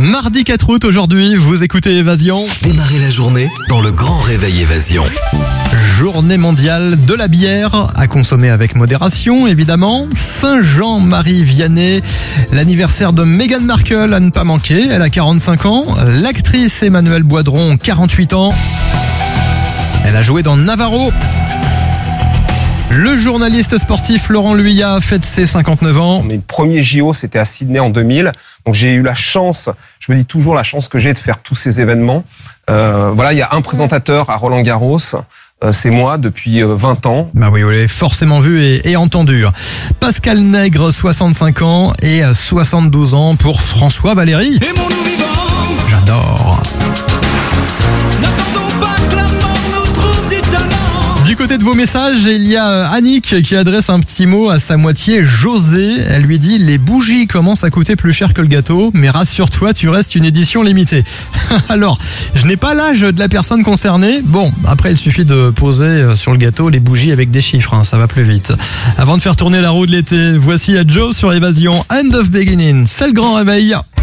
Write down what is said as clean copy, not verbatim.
Mardi 4 août aujourd'hui, vous écoutez Évasion. Démarrez la journée dans le grand réveil Évasion. Journée mondiale de la bière, à consommer avec modération évidemment. Saint-Jean-Marie Vianney, l'anniversaire de Meghan Markle à ne pas manquer, elle a 45 ans. L'actrice Emmanuelle Boidron, 48 ans. Elle a joué dans Navarro. Le journaliste sportif Laurent Luyat fête ses 59 ans. Mes premiers JO, c'était à Sydney en 2000. Donc j'ai eu la chance, je me dis toujours la chance que j'ai de faire tous ces événements. Voilà, il y a un présentateur à Roland-Garros. C'est moi depuis 20 ans. Bah oui, vous l'avez forcément vu et entendu. Pascal Nègre, 65 ans et 72 ans pour François Valéry. J'adore. Du côté de vos messages, il y a Annick qui adresse un petit mot à sa moitié, José. Elle lui dit « Les bougies commencent à coûter plus cher que le gâteau, mais rassure-toi, tu restes une édition limitée. » Alors, je n'ai pas l'âge de la personne concernée. Bon, après, il suffit de poser sur le gâteau les bougies avec des chiffres, ça va plus vite. Avant de faire tourner la roue de l'été, voici à Joe sur Évasion, End of Beginning. C'est le grand réveil.